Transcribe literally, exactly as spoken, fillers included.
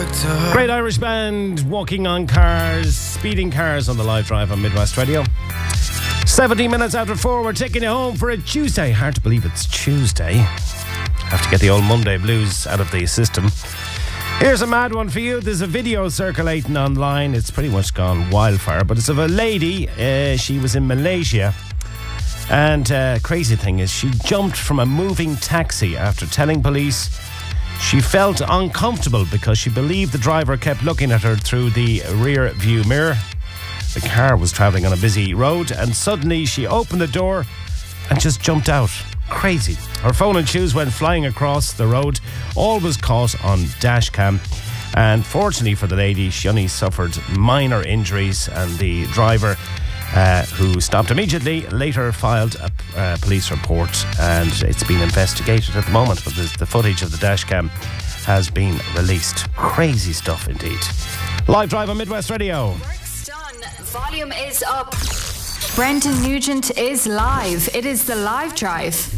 Great Irish band, walking on cars, speeding cars on the live drive on Midwest Radio. seventeen minutes after four, we're taking you home for a Tuesday. Hard to believe it's Tuesday. Have to get the old Monday blues out of the system. Here's a mad one for you. There's a video circulating online. It's pretty much gone wildfire, but it's of a lady. Uh, she was in Malaysia. And uh, crazy thing is, she jumped from a moving taxi after telling police she felt uncomfortable because she believed the driver kept looking at her through the rear view mirror. The car was travelling on a busy road, and suddenly she opened the door and just jumped out. Crazy. Her phone and shoes went flying across the road. All was caught on dash cam. And fortunately for the lady, she only suffered minor injuries, and the driver, uh, who stopped immediately, later filed a uh, police report, and it's been investigated at the moment. But the, the footage of the dash cam has been released. Crazy stuff indeed. Live drive on Midwest Radio. Work's done. Volume is up. Brendan Nugent is live. It is the live drive.